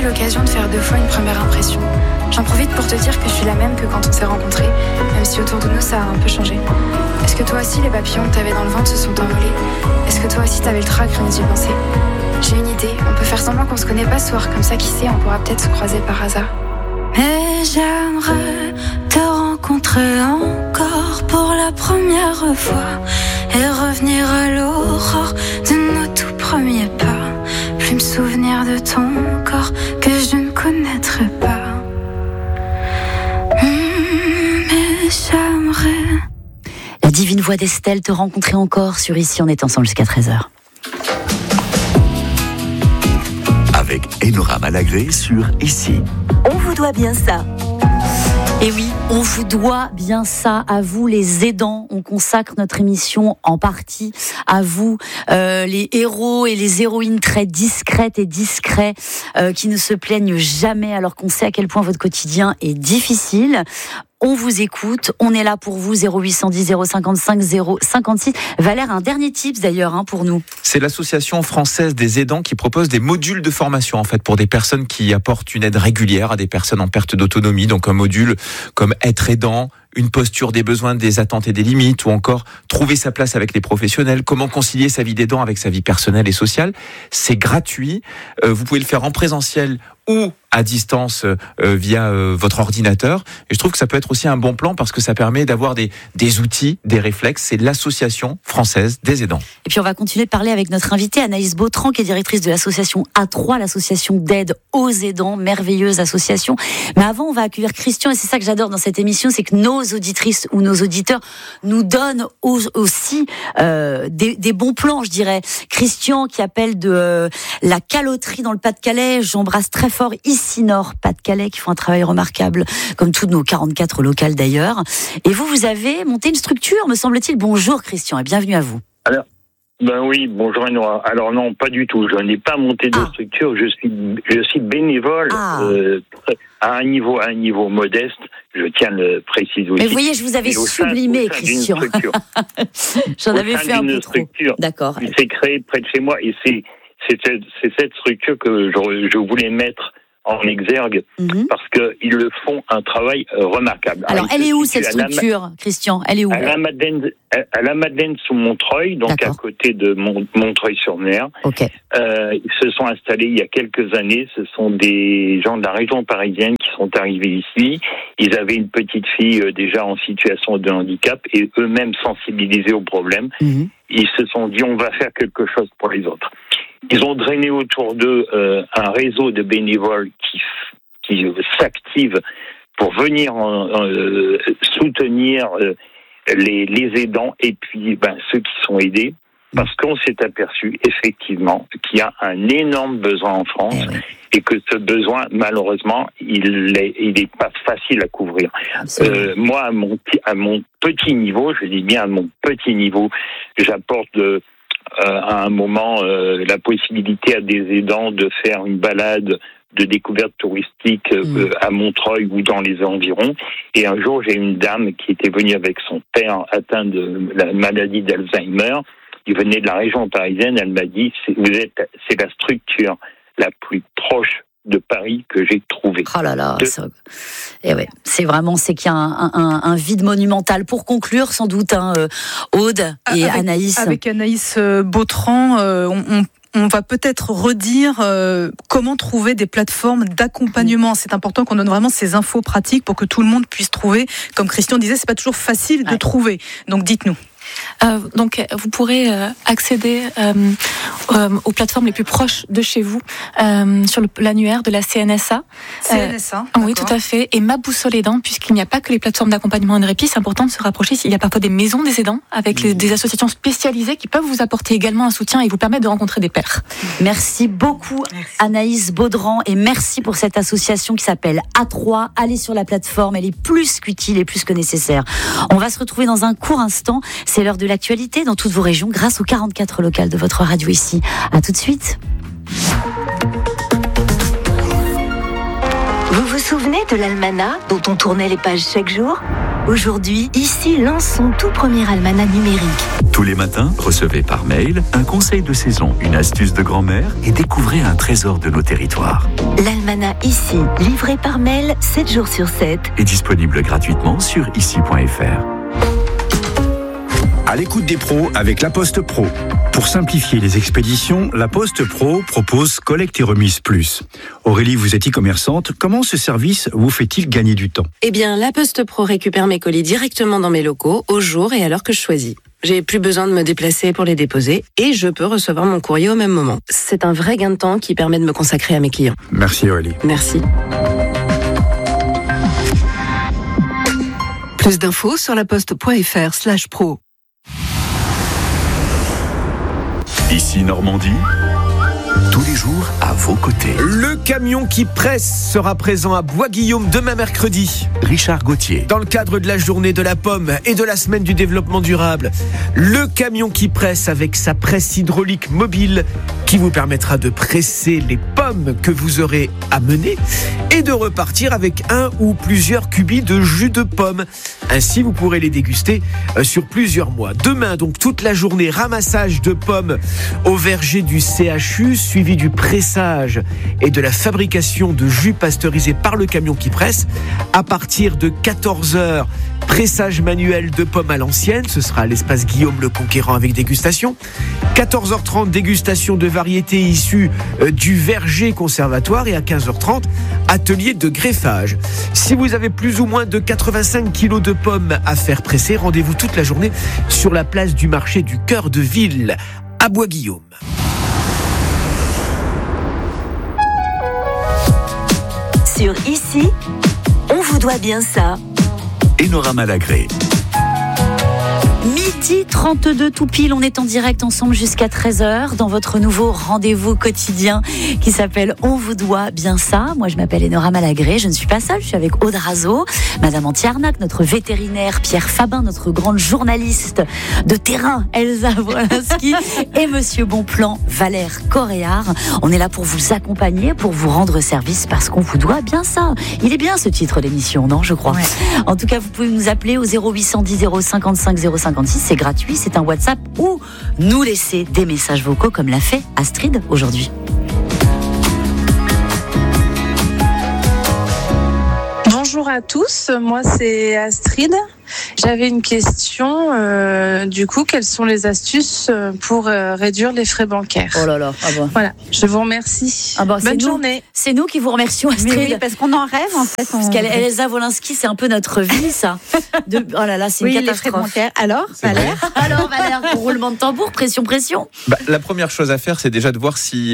jamais l'occasion de faire 2 fois une première impression. J'en profite pour te dire que je suis la même que quand on s'est rencontrés, même si autour de nous ça a un peu changé. Est-ce que toi aussi les papillons que t'avais dans le ventre se sont envolés? Est-ce que toi aussi t'avais le trac rien d'y penser? J'ai une idée, on peut faire semblant qu'on se connaît pas ce soir, comme ça qui sait, on pourra peut-être se croiser par hasard. Mais j'aimerais te rencontrer encore pour la première fois et revenir à l'aurore de nos tout premiers pas. Plus me souvenir de ton corps que je ne connaîtrai pas. Mais j'aimerais. La divine voix d'Estelle, te rencontrer encore sur Ici, on est ensemble jusqu'à 13h. Avec Enora Malagré sur Ici. On vous doit bien ça. Et oui, on vous doit bien ça à vous les aidants. On consacre notre émission en partie à vous, les héros et les héroïnes très discrètes et discrets qui ne se plaignent jamais alors qu'on sait à quel point votre quotidien est difficile. On vous écoute, on est là pour vous, 0810 055 056. Valère, un dernier tips d'ailleurs pour nous. C'est l'association française des aidants qui propose des modules de formation en fait pour des personnes qui apportent une aide régulière à des personnes en perte d'autonomie. Donc un module comme être aidant, une posture des besoins, des attentes et des limites, ou encore trouver sa place avec les professionnels, comment concilier sa vie d'aidant avec sa vie personnelle et sociale. C'est gratuit, vous pouvez le faire en présentiel ou à distance via votre ordinateur. Et je trouve que ça peut être aussi un bon plan parce que ça permet d'avoir des outils, des réflexes. C'est l'association française des aidants. Et puis on va continuer de parler avec notre invitée Anaïs Bautran, qui est directrice de l'association A3, l'association d'aide aux aidants, merveilleuse association. Mais avant, on va accueillir Christian, et c'est ça que j'adore dans cette émission, c'est que nos auditrices ou nos auditeurs nous donnent aussi des bons plans, je dirais. Christian qui appelle de la caloterie dans le Pas-de-Calais. J'embrasse très fort Ici Nord Pas-de-Calais qui font un travail remarquable, comme toutes nos 44 locales d'ailleurs. Et vous avez monté une structure, me semble-t-il. Bonjour Christian et bienvenue à vous. Alors, oui, bonjour Enora. Alors non, pas du tout. Je n'ai pas monté de structure. Je suis bénévole à un niveau modeste. Je tiens à le préciser aussi. Mais vous voyez, je vous avais sublimé, Christian. J'en avais fait un peu trop. D'accord. Il s'est créé près de chez moi et c'est cette structure que je voulais mettre en exergue parce qu'ils le font un travail remarquable. Alors elle est où cette structure, Christian? Elle est où? À la Madeleine sous Montreuil, donc à côté de Montreuil-sur-Mer. Okay. Ils se sont installés il y a quelques années. Ce sont des gens de la région parisienne qui sont arrivés ici. Ils avaient une petite fille déjà en situation de handicap et eux-mêmes sensibilisés au problème. Ils se sont dit on va faire quelque chose pour les autres. Ils ont drainé autour d'eux un réseau de bénévoles qui s'activent pour venir soutenir les aidants et puis ceux qui sont aidés, parce qu'on s'est aperçu effectivement qu'il y a un énorme besoin en France et que ce besoin, malheureusement, il est pas facile à couvrir. Moi, à mon petit niveau, je dis bien à mon petit niveau, j'apporte à un moment la possibilité à des aidants de faire une balade de découverte touristique à Montreuil ou dans les environs. Et un jour, j'ai une dame qui était venue avec son père atteint de la maladie d'Alzheimer. Il venait de la région parisienne. Elle m'a dit c'est la structure la plus proche de Paris que j'ai trouvé. Oh là là, c'est vraiment, c'est qu'il y a un vide monumental. Pour conclure, sans doute, Aude et Anaïs. Avec Anaïs Bautran, on va peut-être redire comment trouver des plateformes d'accompagnement. C'est important qu'on donne vraiment ces infos pratiques pour que tout le monde puisse trouver. Comme Christian disait, c'est pas toujours facile de trouver. Donc dites-nous. Donc vous pourrez accéder aux plateformes les plus proches de chez vous sur l'annuaire de la CNSA. CNSA, oui, tout à fait. Et Ma Boussole Aidant, puisqu'il n'y a pas que les plateformes d'accompagnement et de répit, c'est important de se rapprocher. Il y a parfois des maisons des aidants avec des associations spécialisées qui peuvent vous apporter également un soutien et vous permettre de rencontrer des pairs. Merci beaucoup Anaïs Bautran et merci pour cette association qui s'appelle A3. Allez sur la plateforme, elle est plus qu'utile et plus que nécessaire. On va se retrouver dans un court instant. C'est l'heure de l'actualité dans toutes vos régions grâce aux 44 locales de votre radio ici. À tout de suite. Vous vous souvenez de l'almanach dont on tournait les pages chaque jour ? Aujourd'hui, ici lance son tout premier almanach numérique. Tous les matins, recevez par mail un conseil de saison, une astuce de grand-mère et découvrez un trésor de nos territoires. L'almanach ici, livré par mail 7 jours sur 7. Est disponible gratuitement sur ici.fr. À l'écoute des pros avec La Poste Pro. Pour simplifier les expéditions, La Poste Pro propose collecte et remise plus. Aurélie, vous êtes e-commerçante. Comment ce service vous fait-il gagner du temps ? Eh bien, La Poste Pro récupère mes colis directement dans mes locaux, au jour et à l'heure que je choisis. J'ai plus besoin de me déplacer pour les déposer et je peux recevoir mon courrier au même moment. C'est un vrai gain de temps qui permet de me consacrer à mes clients. Merci Aurélie. Merci. Plus d'infos sur laposte.fr/pro. Ici Normandie, tous les jours à vos côtés. Le camion qui presse sera présent à Bois-Guillaume demain mercredi. Richard Gauthier. Dans le cadre de la journée de la pomme et de la semaine du développement durable, le camion qui presse avec sa presse hydraulique mobile qui vous permettra de presser les pommes que vous aurez amenées et de repartir avec un ou plusieurs cubis de jus de pomme. Ainsi, vous pourrez les déguster sur plusieurs mois. Demain, donc, toute la journée, ramassage de pommes au verger du CHU, suivi du pressage et de la fabrication de jus pasteurisés par le camion qui presse. À partir de 14h, pressage manuel de pommes à l'ancienne. Ce sera à l'espace Guillaume le Conquérant avec dégustation. 14h30, dégustation de variétés issues du verger conservatoire. Et à 15h30, atelier de greffage. Si vous avez plus ou moins de 85 kilos de pommes à faire presser, rendez-vous toute la journée sur la place du marché du cœur de ville à Bois-Guillaume. Sur Ici, on vous doit bien ça. Enora Malagré. Midi 32 tout pile, on est en direct ensemble jusqu'à 13h dans votre nouveau rendez-vous quotidien qui s'appelle On vous doit bien ça. Moi je m'appelle Enora Malagré, je ne suis pas seule, je suis avec Aude Razo, Madame Antiarnac, notre vétérinaire Pierre Fabin, notre grande journaliste de terrain Elsa Wolinski et Monsieur Bonplan Valère Coréard. On est là pour vous accompagner, pour vous rendre service parce qu'on vous doit bien ça. Il est bien ce titre d'émission, non, je crois. Ouais. En tout cas, vous pouvez nous appeler au 0810 055 056, c'est gratuit, c'est un WhatsApp ou nous laisser des messages vocaux comme l'a fait Astrid aujourd'hui. Bonjour à tous, moi c'est Astrid. J'avais une question, du coup, quelles sont les astuces pour réduire les frais bancaires ? Oh là là, ah bon. Voilà, je vous remercie. Ah bon, bonne journée. C'est nous qui vous remercions, Astrid. Oui, parce qu'on en rêve en fait. Parce qu'Elsa Wolinski, c'est un peu notre vie, ça. Oh là là, c'est une catastrophe. Les frais bancaires. Alors, Valère, roulement de tambour, pression. La première chose à faire, c'est déjà de voir si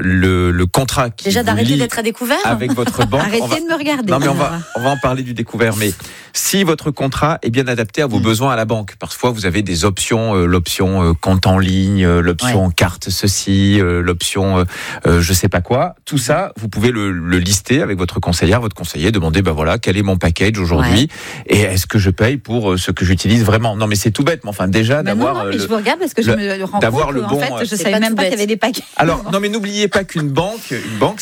le contrat qui déjà vous d'arrêter lie d'être à découvert avec votre banque. Arrêtez de me regarder. Non, mais on va en parler du découvert. Mais si votre contrat est bien adapté à vos besoins à la banque, parfois vous avez des options, l'option compte en ligne, l'option carte ceci, l'option je sais pas quoi. Tout ça, vous pouvez le lister avec votre conseillère, votre conseiller, demander quel est mon package aujourd'hui et est-ce que je paye pour ce que j'utilise vraiment. Non mais c'est tout bête, mais enfin déjà d'avoir. Mais je vous regarde parce que je me rends compte le bon. En fait, je savais même pas qu'il y avait des packages. Alors non mais n'oubliez pas qu'une banque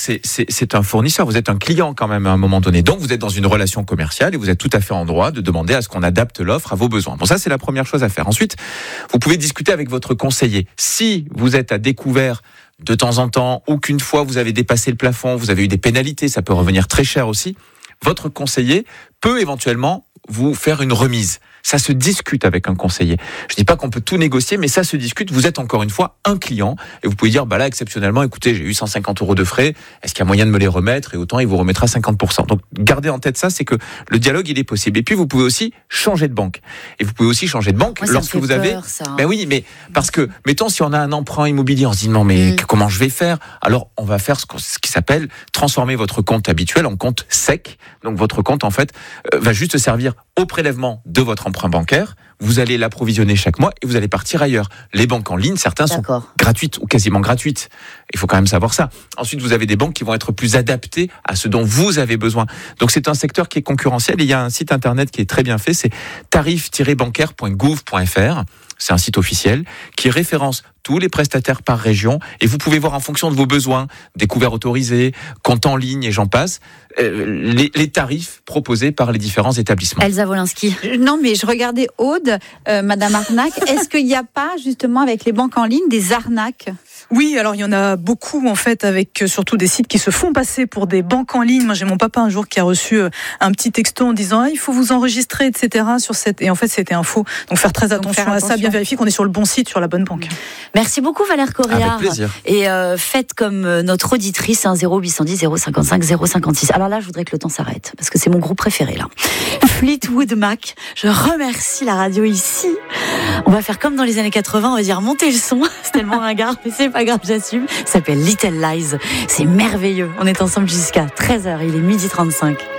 c'est un fournisseur. Vous êtes un client quand même à un moment donné. Donc vous êtes dans une relation commerciale et vous êtes tout à fait en droit de demander à ce qu'on adapte l'offre à vos besoins. Bon, ça, c'est la première chose à faire. Ensuite, vous pouvez discuter avec votre conseiller. Si vous êtes à découvert de temps en temps ou qu'une fois vous avez dépassé le plafond, vous avez eu des pénalités, ça peut revenir très cher aussi, votre conseiller peut éventuellement vous faire une remise. Ça se discute avec un conseiller. Je dis pas qu'on peut tout négocier, mais ça se discute. Vous êtes encore une fois un client et vous pouvez dire, là, exceptionnellement, écoutez, j'ai eu 150 € de frais. Est-ce qu'il y a moyen de me les remettre? Et autant, il vous remettra 50%. Donc, gardez en tête ça, c'est que le dialogue, il est possible. Et puis, vous pouvez aussi changer de banque. Et vous pouvez aussi changer de banque lorsque vous avez. Ben oui, mais parce que, mettons, si on a un emprunt immobilier, on se dit, non, mais comment je vais faire? Alors, on va faire ce qui s'appelle transformer votre compte habituel en compte sec. Donc, votre compte, en fait, va juste servir au prélèvement de votre emprunt bancaire, vous allez l'approvisionner chaque mois et vous allez partir ailleurs. Les banques en ligne, certains sont gratuites ou quasiment gratuites. Il faut quand même savoir ça. Ensuite, vous avez des banques qui vont être plus adaptées à ce dont vous avez besoin. Donc, c'est un secteur qui est concurrentiel et il y a un site internet qui est très bien fait, c'est tarif-bancaire.gouv.fr. C'est un site officiel qui référence tous les prestataires par région, et vous pouvez voir en fonction de vos besoins, découvert autorisé, compte en ligne et j'en passe, les tarifs proposés par les différents établissements. Elsa Wolinski. Non, mais je regardais Aude, Madame Arnaque. Est-ce qu'il n'y a pas, justement, avec les banques en ligne, des arnaques ? Oui, alors il y en a beaucoup en fait, avec surtout des sites qui se font passer pour des banques en ligne. Moi, j'ai mon papa un jour qui a reçu un petit texto en disant il faut vous enregistrer, etc. sur cette, et en fait c'était un faux. Donc faire très attention à ça, bien vérifier qu'on est sur le bon site, sur la bonne banque. Merci beaucoup Valère Correa. Avec plaisir. Et faites comme notre auditrice, 0810 055 056. Alors là, je voudrais que le temps s'arrête parce que c'est mon groupe préféré là. Fleetwood Mac. Je remercie la radio ici. On va faire comme dans les années 80, on va dire montez le son. C'est tellement ringard, mais c'est pas grave, j'assume. Ça s'appelle Little Lies. C'est merveilleux. On est ensemble jusqu'à 13h. Il est 12h35.